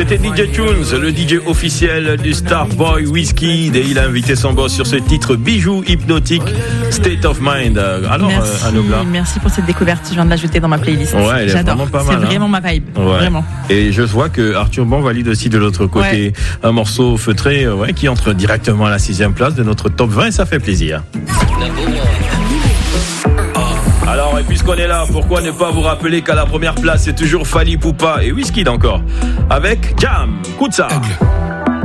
C'était DJ Tunes, le DJ officiel du Starboy Wizkid, et il a invité son boss sur ce titre bijou hypnotique, State of Mind. Alors, Anobla. Merci pour cette découverte, je viens de l'ajouter dans ma playlist. Ouais, j'adore. Vraiment pas mal, c'est vraiment ma vibe, vraiment. Et je vois que Arthur Bon valide aussi de l'autre côté un morceau feutré, qui entre directement à la 6e place de notre top 20, et ça fait plaisir. Alors, et puisqu'on est là, pourquoi ne pas vous rappeler qu'à la première place, c'est toujours Fally Ipupa et Wizkid encore, avec Jam, Koutsa.